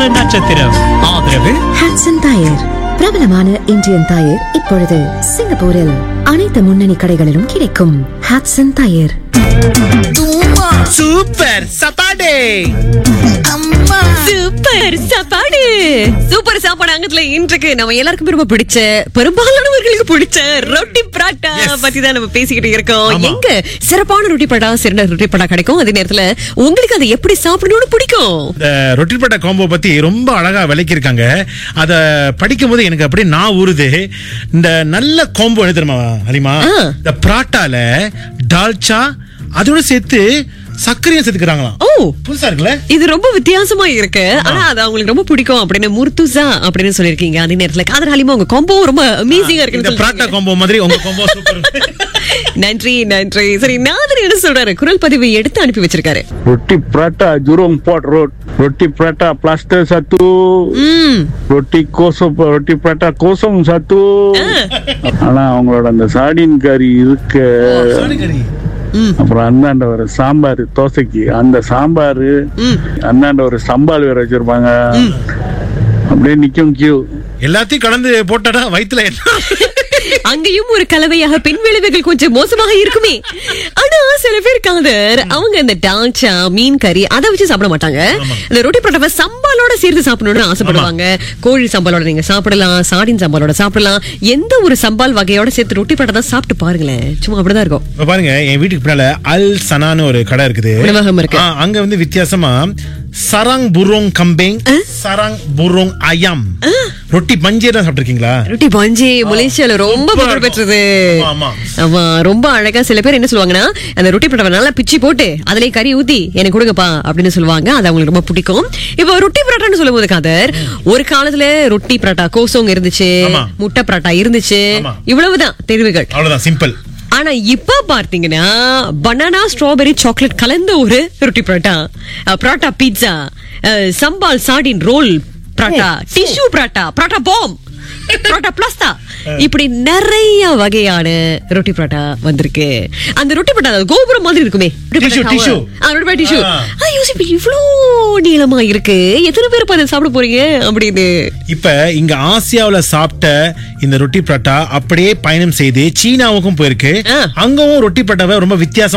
நட்சத்திரம். ஆதரவு ஹட்சன் டயர், பிரபலமான இந்தியன் டயர். இப்பொழுது சிங்கப்பூரில் அனைத்து முன்னணி கடைகளிலும் கிடைக்கும். ஹட்சன் டயர். சூப்பர் சப்பாடே. சூப்பர் சாப்பாடு. சூப்பர் சாப்பாடு அங்கத்துல இன்றைக்கு நம்ம எல்லாருக்கும் ரொம்ப பிடிச்ச, பெரும்பாலானவர்களுக்கு பிடிச்ச ரொட்டி பராட்டா பத்தி தான் நம்ம பேசிக்கிட்டு இருக்கோம். எங்க சிறப்பான ரொட்டி பராட்டா, சிறந்த ரொட்டி பராட்டா கிடைக்கும். அதே நேரத்துல உங்களுக்கு அதை எப்படி சாப்பிடணும்னு பிடிக்கும். இந்த ரொட்டி பராட்டா காம்போ பத்தி ரொம்ப அழகா விளக்கியிருக்காங்க. அத படிக்கும் போது எனக்கு அப்படியே நான் ஊறுது. இந்த நல்ல காம்போ என்ன தெரியுமா ஹலிமா? இந்த பராட்டால டால்ச்சா அதோட சேர்த்து சர்க்கரையும் சேர்த்துக்கிறாங்களாம். ஓ, புதுசா இருக்குல்ல? இது ரொம்ப வித்தியாசமா இருக்கு. ஆனா அது அவங்களுக்கு ரொம்ப பிடிக்கும் அப்படின்னு முர்துசா அப்படின்னு சொல்லிருக்கீங்க. அதே நேரத்துல காதர் ஹலிமா உங்க காம்போ ரொம்ப அமேசிங்கா இருக்கு. இந்த பராட்டா காம்போ மாதிரி உங்க காம்போ சூப்பர். நன்றி நன்றி. சரி, நாதர் என்ன சொல்றாரு? குரல் பதிவு எடுத்து அனுப்பி வச்சிருக்காரு. ரொட்டி பராட்டா ஜூரோங் போர்ட் ரோட், ரொட்டி பராட்டா பிளாஸ்டர் சத்து, ரொட்டி பராட்டா கோசம் சத்து. ஆனா அவங்களோட அந்த சாடின் கறி இருக்கு, அப்புறம் அந்தாண்ட ஒரு சாம்பார் தோசைக்கு, அந்த சாம்பாரு அந்தாண்ட ஒரு சம்பால் வேற வச்சிருப்பாங்க. அப்படியே நிக்கும் கியூ. எல்லாத்தையும் கலந்து போட்டாடா வயித்துல என்ன? அங்கேயும் ஒரு கலவையாக பின் விளைவுகள் கொஞ்சம் மோசமாக இருக்குமே. ஆனா சில பேர் காதர் அவங்க இந்த டால்ச்சா, மீன் கறி அதை வச்சு சாப்பிட மாட்டாங்க. இந்த ரொட்டி பராட்டாவை சம்பாலோட சேர்த்து சாப்பிடணும்னு ஆசைப்படுவாங்க. கோழி சம்பாலோட நீங்க சாப்பிடலாம், சாடின் சம்பாலோட சாப்பிடலாம். எந்த ஒரு சம்பால் வகையோட சேர்த்து ரொட்டி பராட்டா சாப்பிட்டு பாருங்களேன், சும்மா அப்படிதான் இருக்கும். பாருங்க, என் வீட்டுக்கு பின்னால அல் சனான்னு ஒரு கடை இருக்குது, உணவகம் இருக்கு. அங்க வந்து வித்தியாசமா சராங் புரோங் கம்பேங், சராங் புரோங் அயாம் ரொட்டி பஞ்சே தான் சாப்பிட்டிருக்கீங்களா? ரொட்டி பஞ்சே மலேசியால ரொம்ப புகழ் பெற்றது. ஆமா, ரொம்ப அழகா. சில பேர் என்ன சொல்லுவாங்கன்னா, அந்த ரொட்டி பராட்டா நல்லா பிச்சு போட்டு அதுலயே கறி ஊத்தி எனக்கு கொடுங்கப்பா அப்படின்னு சொல்லுவாங்க. அது அவங்களுக்கு ரொம்ப பிடிக்கும். இப்போ ரொட்டி பராட்டான்னு சொல்லும் போது காதர், ஒரு காலத்துல ரொட்டி பராட்டா கோசோங் இருந்துச்சு, முட்டை பராட்டா இருந்துச்சு, இவ்வளவுதான் தெரிவுகள். அவ்வளவுதான், சிம்பிள். ஆனா இப்ப பார்த்தீங்கன்னா பனானா ஸ்ட்ராபெரி சாக்லேட் கலந்த ஒரு ரொட்டி parotta, parotta pizza, Sambhal sardine role parotta, tissue parotta, parotta bomb, parotta பிளாஸ்டா, இப்படி நிறைய வகையான ரொட்டி பராட்டா வந்திருக்கு. அந்த ரொட்டி பராட்டா கோபுரம் மாதிரி இருக்குமே, டிஷ்யூ. இவ்வளோ நீளமா இருக்கு, எத்தனை பேர் அதை சாப்பிட போறீங்க அப்படின்னு. இப்ப இங்க ஆசியாவுல சாப்பிட்ட இந்த ரொட்டி பராட்டா அப்படியே பயணம் செய்து சீனாவுக்கும் போயிருக்கு. அங்கவும் ரொட்டி பராட்டாவை ரொம்ப வித்தியாசமா